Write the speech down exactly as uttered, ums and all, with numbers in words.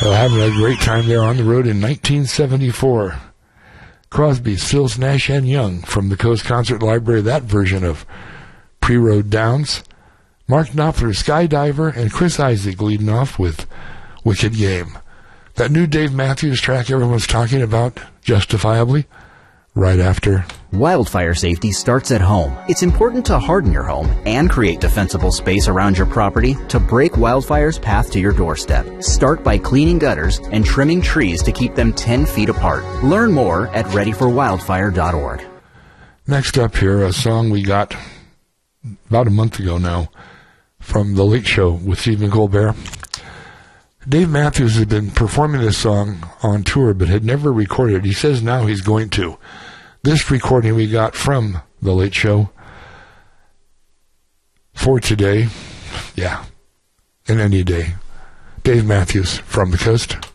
Well, having a great time there on the road in nineteen seventy-four. Crosby, Stills, Nash and Young from the Coast Concert Library, that version of Pre-Road Downs. Mark Knopfler, Skydiver, and Chris Isaak leading off with Wicked Game. That new Dave Matthews track everyone's talking about, justifiably, right after. Wildfire safety starts at home. It's important to harden your home and create defensible space around your property to break wildfire's path to your doorstep. Start by cleaning gutters and trimming trees to keep them ten feet apart. Learn more at ready for wildfire dot org. Next up here, a song we got about a month ago now from The Late Show with Stephen Colbert. Dave Matthews had been performing this song on tour but had never recorded it. He says now he's going to. This recording we got from The Late Show for today, yeah, in any day. Dave Matthews from the coast.